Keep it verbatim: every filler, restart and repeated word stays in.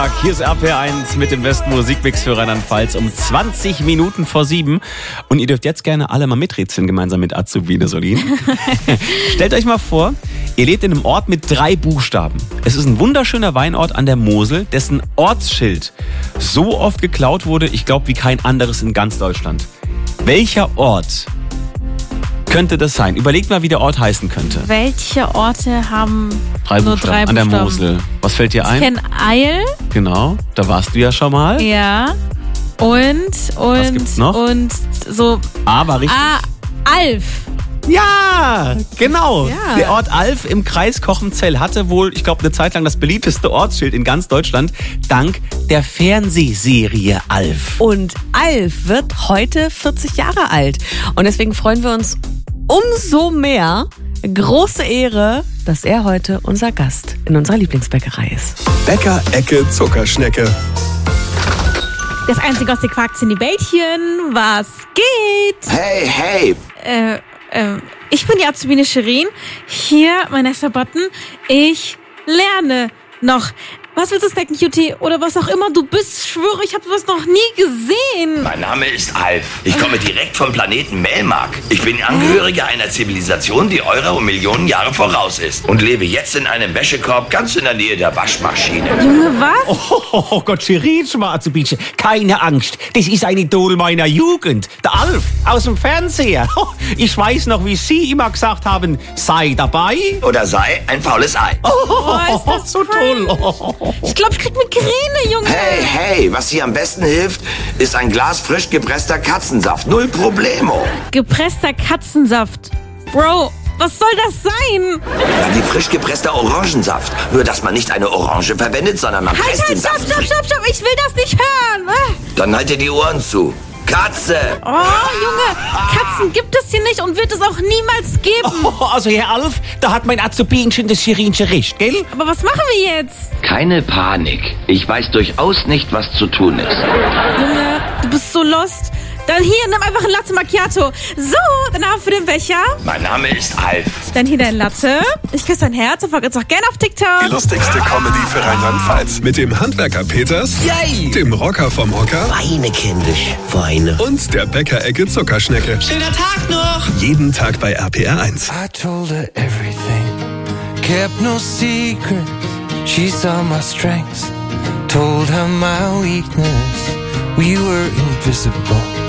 Hier ist R P R eins mit dem besten Musikmix für Rheinland-Pfalz um zwanzig Minuten vor sieben. Und ihr dürft jetzt gerne alle mal miträtseln, gemeinsam mit Azubine Solin. Stellt euch mal vor, ihr lebt in einem Ort mit drei Buchstaben. Es ist ein wunderschöner Weinort an der Mosel, dessen Ortsschild so oft geklaut wurde, ich glaube, wie kein anderes in ganz Deutschland. Welcher Ort könnte das sein? Überlegt mal, wie der Ort heißen könnte. Welche Orte haben Drei nur Buchstaben drei an der Buchstaben? Mosel. Was fällt dir Ich ein? kenne Eil. Genau, da warst du ja schon mal. Ja. Und, und, gibt's noch? und so. A war richtig. Ah, Alf. Ja, genau. Ja. Der Ort Alf im Kreis Kochenzell hatte wohl, ich glaube, eine Zeit lang das beliebteste Ortsschild in ganz Deutschland, dank der Fernsehserie Alf. Und Alf wird heute vierzig Jahre alt. Und deswegen freuen wir uns umso mehr. Große Ehre, dass er heute unser Gast in unserer Lieblingsbäckerei ist. Bäcker Ecke Zuckerschnecke. Das einzige aus den Quarks in die Bällchen. Was geht? Hey, hey. Äh, äh, ich bin die Azubine Shirin. Hier, mein nächster Button. Ich lerne noch. Was willst du snacken, Cutie? Oder was auch immer du bist. Ich schwöre, ich habe sowas noch nie gesehen. Mein Name ist Alf. Ich komme direkt vom Planeten Melmark. Ich bin Angehöriger einer Zivilisation, die eurer um Millionen Jahre voraus ist. Und lebe jetzt in einem Wäschekorb ganz in der Nähe der Waschmaschine. Junge, was? Oh, oh Gott, Shirin, Schmarzebitsche. Keine Angst, das ist ein Idol meiner Jugend. Der Alf aus dem Fernseher. Oh, ich weiß noch, wie Sie immer gesagt haben, sei dabei. Oder sei ein faules Ei. Oh, ist das so fein. toll. Oh. Ich glaube, ich krieg Migräne, Junge. Hey, hey, was hier am besten hilft, ist ein Glas frisch gepresster Katzensaft. Null Problemo. Gepresster Katzensaft. Bro, was soll das sein? Ja, wie frisch gepresster Orangensaft. Nur, dass man nicht eine Orange verwendet, sondern man Halt, presst den halt, stopp, Saft. stopp, stopp, stopp. Ich will das nicht hören. Ah. Dann halt dir die Ohren zu. Katze! Oh, Junge, Katzen gibt es hier nicht und wird es auch niemals geben. Oh, also, Herr Alf, da hat mein Azubinchen das Shirinchen recht, gell? Aber was machen wir jetzt? Keine Panik. Ich weiß durchaus nicht, was zu tun ist. Junge, du bist so lost. Dann hier, nimm einfach ein Latte Macchiato. So, dann haben wir für den Becher. Mein Name ist Alf. Dann hier dein Latte. Ich küsse dein Herz und folge uns auch gerne auf TikTok. Die lustigste Comedy für Rheinland-Pfalz. Mit dem Handwerker Peters, Yay! dem Rocker vom Hocker Weine, kindisch, Weine. und der Bäcker Ecke Zuckerschnecke. Schöner Tag noch! Jeden Tag bei R P R eins. I told her everything, kept no secrets. She saw my strengths, told her my weakness. We were invisible.